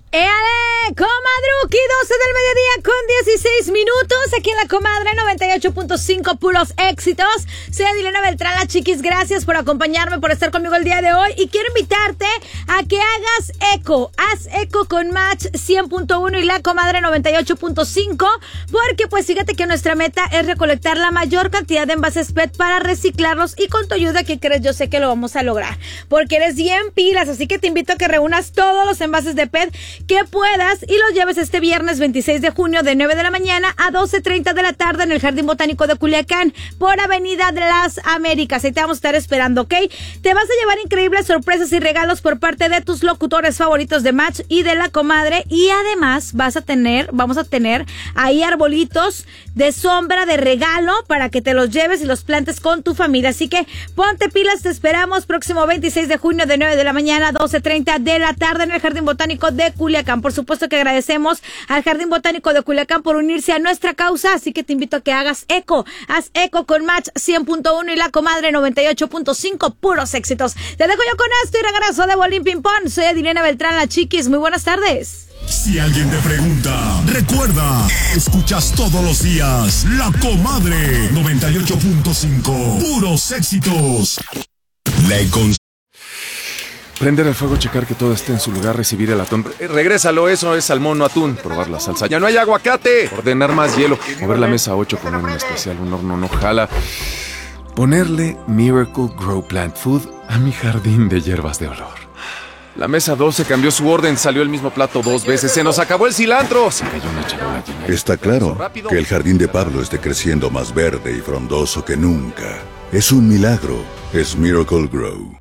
¡Éale! Comadruki, 12 del mediodía con 16 minutos. Aquí en La Comadre 98.5, puros éxitos. Soy Adilena Beltrán, la chiquis. Gracias por acompañarme, por estar conmigo el día de hoy. Y quiero invitarte a que hagas eco. Haz eco con Match 100.1 y La Comadre 98.5. Porque pues fíjate que nuestra meta es recolectar la mayor cantidad de envases PET para reciclarlos. Y con tu ayuda, ¿qué crees? Yo sé que lo vamos a lograr. Porque eres bien pilas. Así que te invito a que reúnas todos los envases de PET que puedas y los lleves este viernes 26 de junio de 9 de la mañana a 12:30 de la tarde en el Jardín Botánico de Culiacán por Avenida de las Américas. Ahí te vamos a estar esperando, ¿ok? Te vas a llevar increíbles sorpresas y regalos por parte de tus locutores favoritos de Match y de La Comadre, y además vamos a tener ahí arbolitos de sombra de regalo para que te los lleves y los plantes con tu familia. Así que ponte pilas, te esperamos próximo 26 de junio de 9 de la mañana a 12:30 de la tarde en el Jardín Botánico de Culiacán. Por supuesto que agradecemos al Jardín Botánico de Culiacán por unirse a nuestra causa, así que te invito a que hagas eco. Haz eco con Match 100.1 y La Comadre 98.5, puros éxitos. Te dejo yo con esto y regreso de Bolín Ping Pong. Soy Adilena Beltrán, la chiquis. Muy buenas tardes. Si alguien te pregunta, recuerda, escuchas todos los días La Comadre 98.5, puros éxitos. Prender el fuego, checar que todo esté en su lugar, recibir el atún. Regrésalo, eso es salmón, no atún. Probar la salsa. ¡Ya no hay aguacate! Ordenar más hielo. Mover la mesa 8, poner un especial, un horno no jala. Ponerle Miracle Grow Plant Food a mi jardín de hierbas de olor. La mesa 12 cambió su orden, salió el mismo plato 2 veces. ¡Se nos acabó el cilantro! Se cayó una charola llena. Está claro que el jardín de Pablo esté creciendo más verde y frondoso que nunca. Es un milagro. Es Miracle Grow.